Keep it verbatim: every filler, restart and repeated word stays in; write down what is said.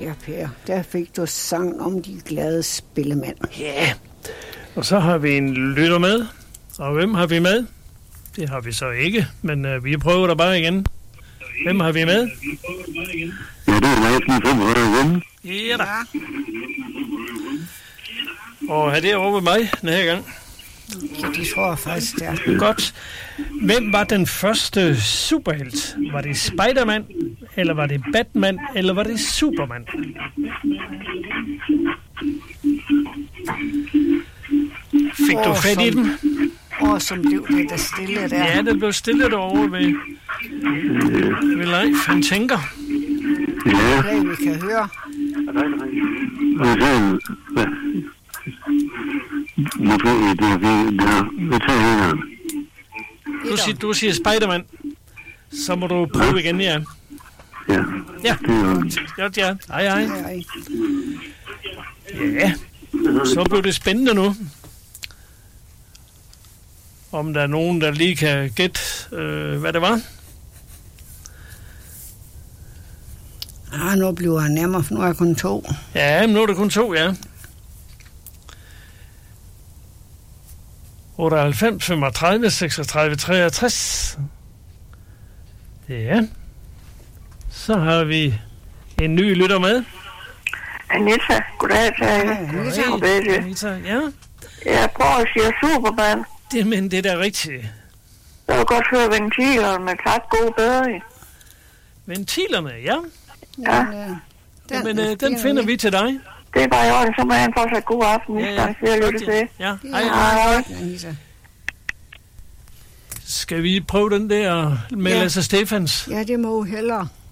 Ja, Per, der fik du sang om de glade spillemænd. Ja, yeah. Og så har vi en lytter med. Og hvem har vi med? Det har vi så ikke, men uh, vi prøver der bare igen. Hvem har vi med? Ja, det er Leifsen fra Rødovre. Ja da. Og er det over ved mig den her gang? Ja, det tror jeg faktisk, det er. Godt. Hvem var den første superhelt? Var det Spider-Man, eller var det Batman, eller var det Superman? Fik du fat i den? Åh, som blev det der stille der. Ja, det blev stille derovre ved, ved Leif. Han tænker. Ja. Det vi kan høre. Hvad sagde Hvad? Hvorfor er det, der? Hvad tager jeg? Du siger, du siger Spider-Man. Så må du prøve igen, ja. Ja. Ja. Godt, ja. Hej, hej. Hej. Ja. Så blev det spændende nu. Om der er nogen, der lige kan gætte, øh, hvad det var. Ah, nu bliver jeg nemmere, for nu er jeg kun to. Ja, men nu er det kun to, ja. otteoghalvfems, femogtredive, seksogtredive, treogtres. Ja. Så har vi en ny lytter med. Anita, goddag til jer. Goddag, Anita, ja. Jeg prøver at sige Superman. Det, men det er da rigtigt. Jeg vil godt høre ventilerne med klart gode bedring. Ventilerne, ja. Ja. Den, Den, men, øh, den finder vi til dig. Det er bare i orden, så må jeg fortsat god aften. Ja, ja. Jeg lytte til. Ja, hej, hej. Anita. Skal vi prøve den der med Ja. Lasse Stefans? Ja, det må hellere.